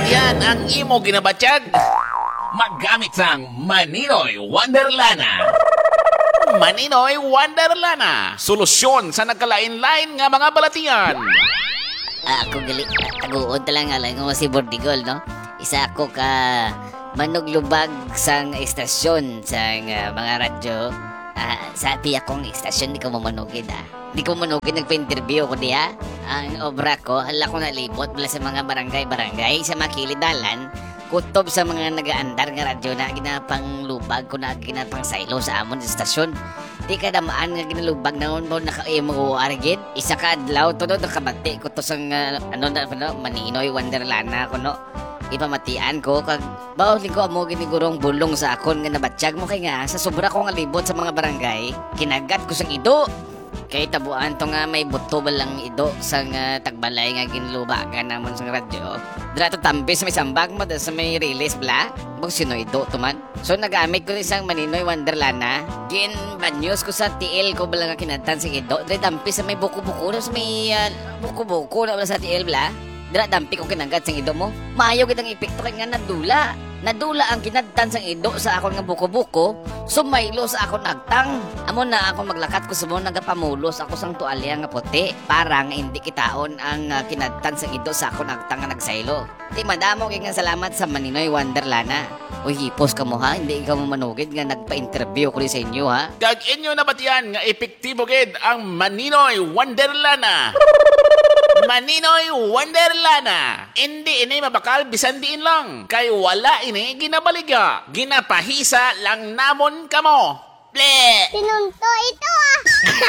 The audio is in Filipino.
Yan ang imo ginabatyag. Maggamit sang Maninoy Wonderlana. Maninoy Wonderlana. Solusyon sa nagkalain-lain nga mga balatian. Ako gali, taguon talang alang ko si Bordigol, no? Isa ako ka manuglubag sang estasyon sang mga radyo. Sa tiyak kong estasyon, di ko mamanugid, Di ko manugid, nagpa-interview ko diya. Ang obra ko, hala ko nalibot mula sa mga barangay-barangay, sa mga kilidalan, kutob sa mga nagaandar nga radyo na ginapang lubag ko na ginapang saylo sa amon sa estasyon. Di ka damaan nga ginalubag na mo naka-imo argid. Isa ka adlaw to no, nakabati ko to sang Maninoy Wonderlana ko no. Ipamatian ko kag bawling ko amo ginigurong bulong sa akon nga nabatsyag mo kay nga sa sobra ko nga libot sa mga barangay, kinagat ko sang ido. Kay tabuan to nga may buto balang ido sang tagbalay nga ginlubagan namon sang radyo. Dira to tambis may sambag mo sa may release bla. Bang sino ido to man. So nagamit ko isang Maninoy Wonderlana. Gin bad news ko sa TL ko balang nga kinatan sa ido. Dira dampis sa may buko-buko sa may buko-buko na sa TL bla. Dira dampi ko kinagat sang ido mo. Maayo kitang epekto kay nga nadula. Nadula ang kinadtan sang ido sa akon nga buko-buko. Sumaylo sa akon agtang. Amo na ako maglakat ko sa mo nagapamulos ako sang tualya nga puti para nga hindi kitaon ang kinadtan sang ido sa akon agtang nga nagsaylo. Di madamo kay nga salamat sa Maninoy Wonderlana. Uy, hipos ka mo ha, hindi ikaw mo manugid nga nagpa-interview ko rin sa inyo ha. Kag inyo nabatian nga epektibo gid ang Maninoy Wonderlana. Maninoy Wonderlana. Hindi ini mabakal bisan diin lang. Kay wala ini ginabaliga. Ginapahisa lang namon kamo. Ble! Pinunto ito